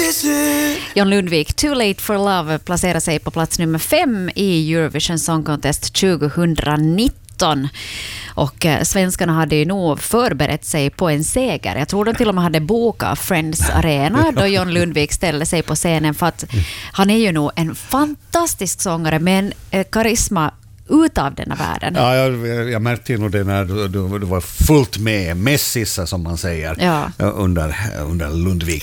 John Lundvik, Too Late for Love, placerar sig på plats nummer 5 i Eurovision Song Contest 2019. Och svenskarna hade ju nog förberett sig på en seger. Jag tror de till och med hade bokat Friends Arena då John Lundvik ställde sig på scenen, för att han är ju nog en fantastisk sångare med en karisma utav denna världen. Ja, jag märkte nog det när du var fullt med Messissa, som man säger, under Lundvik